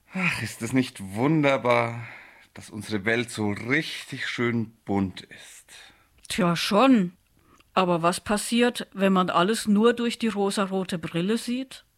Ach, ist es nicht wunderbar, dass unsere Welt so richtig schön bunt ist? Tja, schon. Aber was passiert, wenn man alles nur durch die rosarote Brille sieht?